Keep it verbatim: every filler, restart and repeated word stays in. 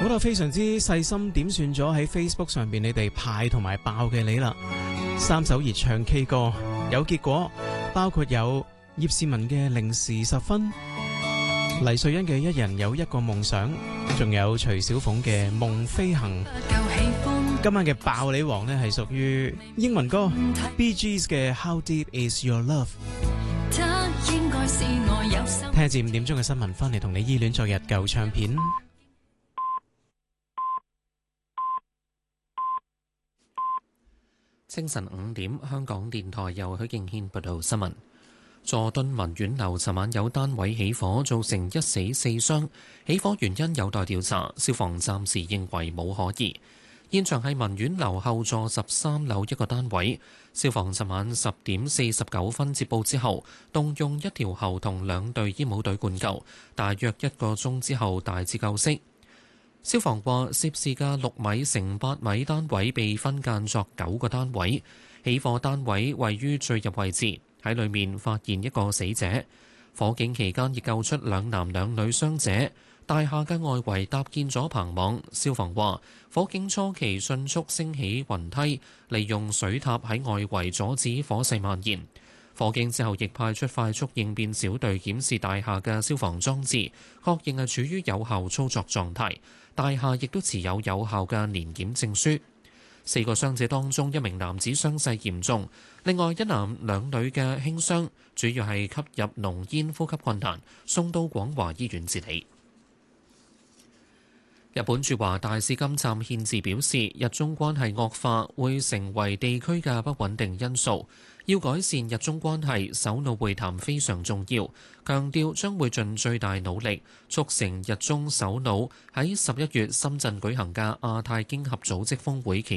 好啦，非常之細心點算咗喺 Facebook 上邊你哋派同埋爆嘅你啦，三首熱唱 K 歌有結果，包括有葉倩文嘅零時十分，黎瑞恩嘅一人有一個夢想，仲有徐小鳳嘅夢飛行。今晚嘅爆你王呢係屬於英文歌 Bee Gees 嘅 How Deep Is Your Love。聽至五點鐘嘅新聞，翻嚟同你依戀昨日舊唱片。 清晨五點，香港電台由許敬軒報道新聞。佐敦文苑樓尋晚有單位起火，造成一死四傷，起火原因有待調查，消防暫時認為冇可疑。現場係文苑樓後座十三樓一個單位，消防尋晚十點四十九分接報之後，動用一條喉同兩隊煙霧隊灌救，大約一個鐘之後大致救熄。消防話，涉事嘅六米乘八米單位被分間作九個單位，起火單位位於最入位置，喺裏面發現一個死者。火警期間亦救出兩男兩女傷者。大廈嘅外圍搭建咗棚網，消防話火警初期迅速升起雲梯，利用水塔喺外圍阻止火勢蔓延。火警之後亦派出快速應變小隊檢視大廈嘅消防裝置，確認係處於有效操作狀態。大廈亦都持有有效嘅年檢證書。四個傷者當中，一名男子傷勢嚴重，另外一男兩女嘅輕傷，主要係吸入濃煙，呼吸困難，送到廣華醫院治理。日本駐華大使金站憲字表示，日中關係惡化會成為地區嘅不穩定因素，要改善日中關係，首腦會談非常重要，強調將會盡最大努力促成日中首腦喺十一月深圳舉行嘅亞太經合組織峰會期